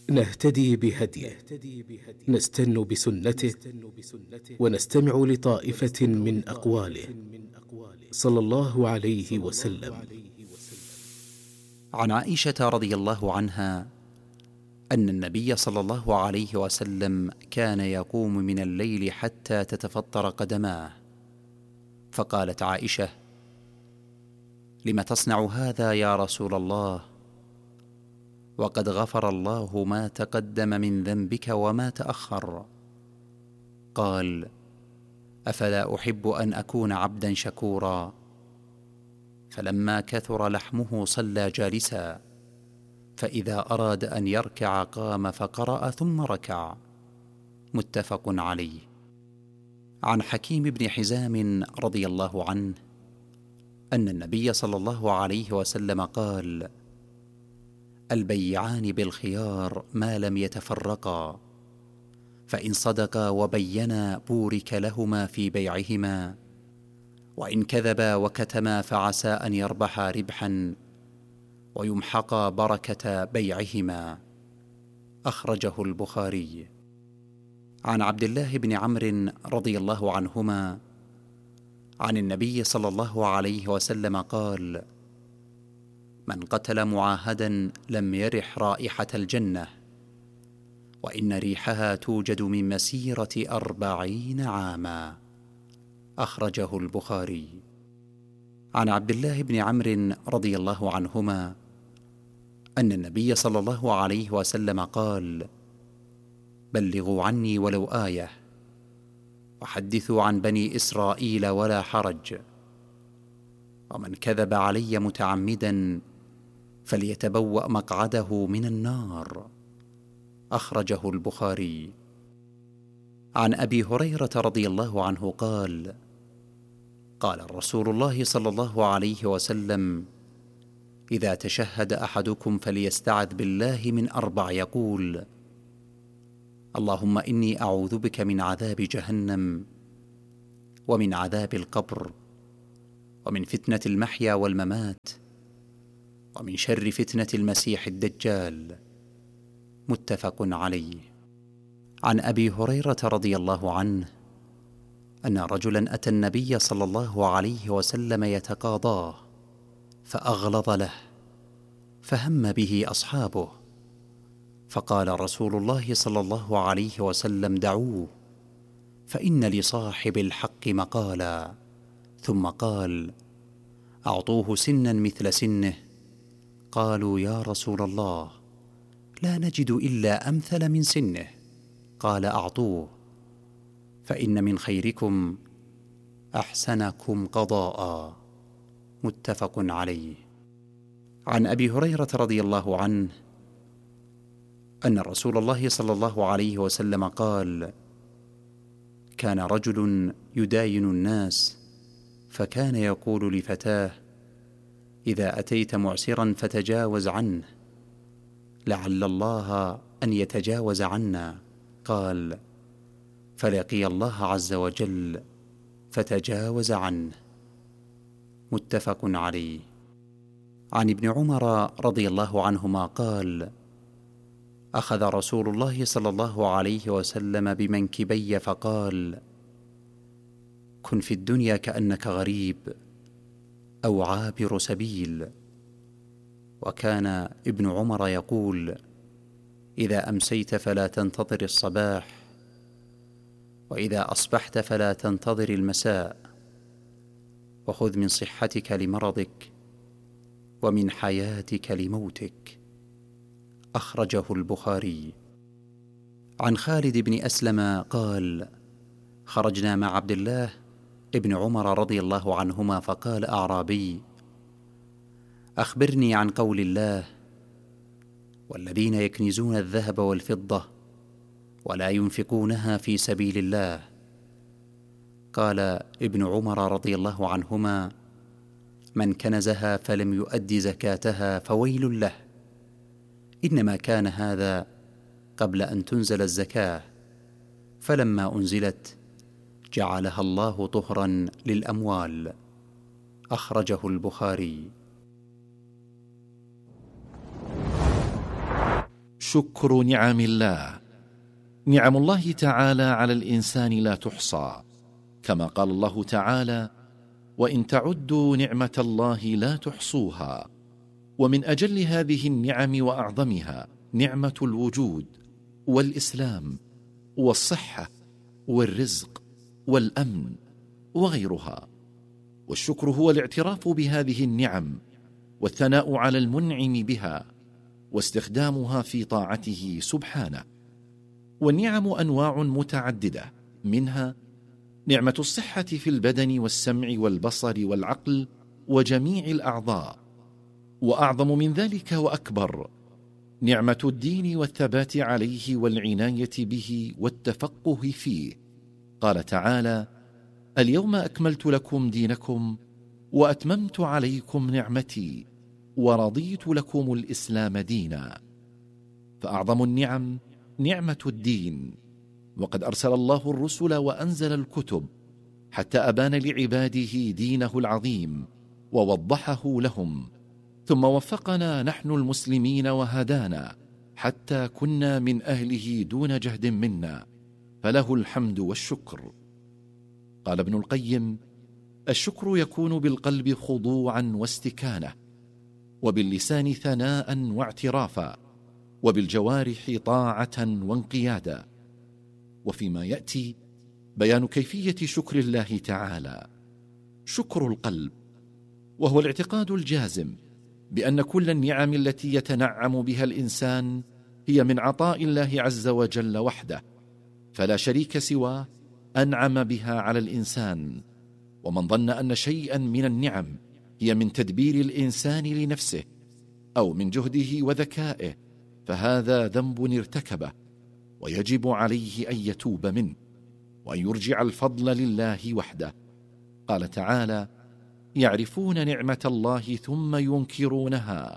نهتدي بهديه، نستن بسنته، ونستمع لطائفة من أقواله صلى الله عليه وسلم. عن عائشة رضي الله عنها أن النبي صلى الله عليه وسلم كان يقوم من الليل حتى تتفطر قدماه، فقالت عائشة: لم تصنع هذا يا رسول الله؟ وقد غفر الله ما تقدم من ذنبك وما تأخر. قال: أفلا أحب أن أكون عبدا شكورا؟ فلما كثر لحمه صلى جالسا، فإذا أراد أن يركع قام فقرأ ثم ركع. متفق عليه. عن حكيم بن حزام رضي الله عنه أن النبي صلى الله عليه وسلم قال: البيعان بالخيار ما لم يتفرقا، فإن صدقا وبينا بورك لهما في بيعهما، وإن كذبا وكتما فعسى أن يربحا ربحا ويمحقا بركة بيعهما. أخرجه البخاري. عن عبد الله بن عمرو رضي الله عنهما عن النبي صلى الله عليه وسلم قال: من قتل معاهدا لم يرح رائحة الجنة، وإن ريحها توجد من مسيرة 40 عاما. أخرجه البخاري. عن عبد الله بن عمرو رضي الله عنهما أن النبي صلى الله عليه وسلم قال: بلغوا عني ولو آية، وحدثوا عن بني إسرائيل ولا حرج، ومن كذب علي متعمدا فليتبوأ مقعده من النار. أخرجه البخاري. عن أبي هريرة رضي الله عنه قال: قال رسول الله صلى الله عليه وسلم: إذا تشهد أحدكم فليستعذ بالله من 4 يقول: اللهم إني أعوذ بك من عذاب جهنم، ومن عذاب القبر، ومن فتنة المحيا والممات، ومن شر فتنة المسيح الدجال. متفق عليه. عن أبي هريرة رضي الله عنه أن رجلا أتى النبي صلى الله عليه وسلم يتقاضاه، فأغلظ له، فهم به أصحابه، فقال رسول الله صلى الله عليه وسلم: دعوه، فإن لصاحب الحق مقالا. ثم قال: أعطوه سنا مثل سنه. قالوا: يا رسول الله، لا نجد إلا أمثل من سنه. قال: أعطوه، فإن من خيركم أحسنكم قضاء. متفق عليه. عن أبي هريرة رضي الله عنه أن رسول الله صلى الله عليه وسلم قال: كان رجل يداين الناس، فكان يقول لفتاه: إذا أتيت معسرا فتجاوز عنه، لعل الله أن يتجاوز عنا. قال: فلقي الله عز وجل فتجاوز عنه. متفق عليه. عن ابن عمر رضي الله عنهما قال: أخذ رسول الله صلى الله عليه وسلم بمنكبي فقال: كن في الدنيا كأنك غريب أو عابر سبيل. وكان ابن عمر يقول: إذا أمسيت فلا تنتظر الصباح، وإذا أصبحت فلا تنتظر المساء، وخذ من صحتك لمرضك، ومن حياتك لموتك. أخرجه البخاري. عن خالد بن أسلم قال: خرجنا مع عبد الله ابن عمر رضي الله عنهما، فقال أعرابي: أخبرني عن قول الله: والذين يكنزون الذهب والفضة ولا ينفقونها في سبيل الله. قال ابن عمر رضي الله عنهما: من كنزها فلم يؤد زكاتها فويل له. إنما كان هذا قبل أن تنزل الزكاة، فلما أنزلت جعلها الله طهرا للأموال. أخرجه البخاري. شكر نعم الله. نعم الله تعالى على الإنسان لا تحصى، كما قال الله تعالى: وإن تعدوا نعمة الله لا تحصوها. ومن أجل هذه النعم وأعظمها نعمة الوجود والإسلام والصحة والرزق والأمن وغيرها. والشكر هو الاعتراف بهذه النعم والثناء على المنعم بها واستخدامها في طاعته سبحانه. والنعم أنواع متعددة، منها نعمة الصحة في البدن والسمع والبصر والعقل وجميع الأعضاء، وأعظم من ذلك وأكبر نعمة الدين والثبات عليه والعناية به والتفقه فيه. قال تعالى: اليوم أكملت لكم دينكم وأتممت عليكم نعمتي ورضيت لكم الإسلام دينا. فأعظم النعم نعمة الدين، وقد أرسل الله الرسل وأنزل الكتب حتى أبان لعباده دينه العظيم ووضحه لهم، ثم وفقنا نحن المسلمين وهدانا حتى كنا من أهله دون جهد منا، فله الحمد والشكر. قال ابن القيم: الشكر يكون بالقلب خضوعا واستكانة، وباللسان ثناء واعترافا، وبالجوارح طاعة وانقيادا. وفيما يأتي بيان كيفية شكر الله تعالى. شكر القلب، وهو الاعتقاد الجازم بأن كل النعم التي يتنعم بها الإنسان هي من عطاء الله عز وجل وحده، فلا شريك سواه أنعم بها على الإنسان. ومن ظن أن شيئا من النعم هي من تدبير الإنسان لنفسه أو من جهده وذكائه فهذا ذنب ارتكبه، ويجب عليه أن يتوب منه وأن يرجع الفضل لله وحده. قال تعالى: يعرفون نعمة الله ثم ينكرونها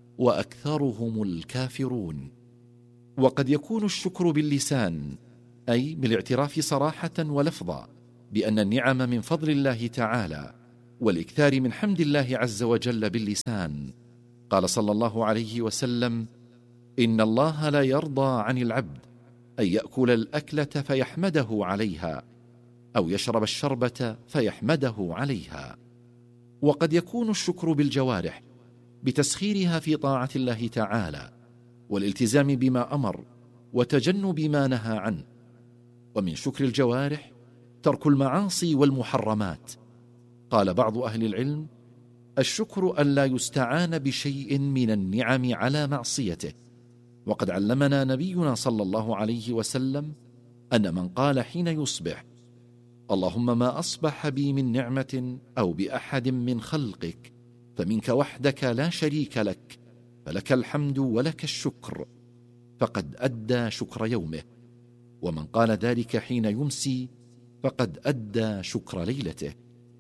وأكثرهم الكافرون. وقد يكون الشكر باللسان، أي بالاعتراف صراحة ولفظا بأن النعم من فضل الله تعالى، والإكثار من حمد الله عز وجل باللسان. قال صلى الله عليه وسلم: إن الله لا يرضى عن العبد أن يأكل الأكلة فيحمده عليها، أو يشرب الشربة فيحمده عليها. وقد يكون الشكر بالجوارح بتسخيرها في طاعة الله تعالى والالتزام بما أمر وتجنب ما نهى عنه. ومن شكر الجوارح ترك المعاصي والمحرمات. قال بعض أهل العلم: الشكر أن لا يستعان بشيء من النعم على معصيته. وقد علمنا نبينا صلى الله عليه وسلم أن من قال حين يصبح: اللهم ما أصبح بي من نعمة أو بأحد من خلقك فمنك وحدك لا شريك لك، فلك الحمد ولك الشكر، فقد أدى شكر يومه. ومن قال ذلك حين يمسي فقد أدى شكر ليلته.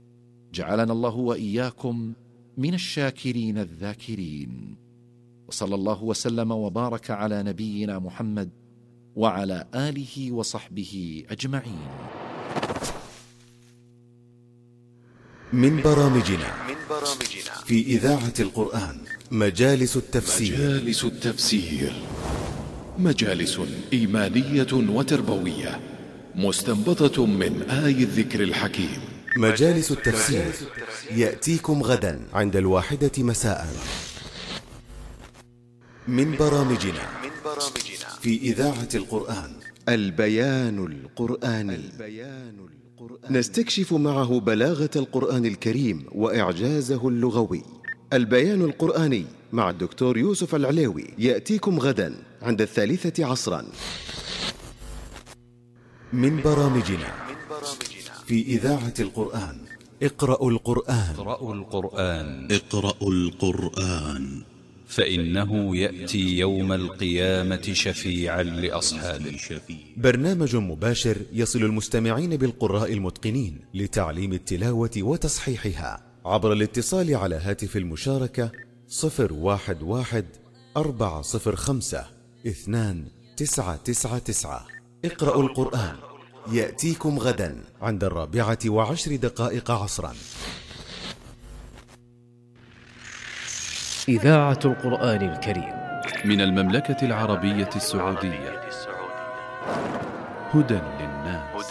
جعلنا الله وإياكم من الشاكرين الذاكرين. وصلى الله وسلم وبارك على نبينا محمد وعلى آله وصحبه أجمعين. من برامجنا في إذاعة القرآن مجالس التفسير. مجالس إيمانية وتربوية مستنبطة من آي الذكر الحكيم. مجالس التفسير يأتيكم غدا عند 1:00 مساء. من برامجنا في إذاعة القرآن البيان القرآني. نستكشف معه بلاغة القرآن الكريم وإعجازه اللغوي. البيان القرآني مع الدكتور يوسف العليوي يأتيكم غدا عند 3 عصرا. من برامجنا في إذاعة القرآن اقرأوا القرآن فإنه يأتي يوم القيامة شفيعا لأصحابه. برنامج مباشر يصل المستمعين بالقراء المتقنين لتعليم التلاوة وتصحيحها عبر الاتصال على هاتف المشاركة 011-405-2999. اقرأوا القرآن يأتيكم غدا عند 4:10 عصرا. إذاعة القرآن الكريم من المملكة العربية السعودية. هدى للناس.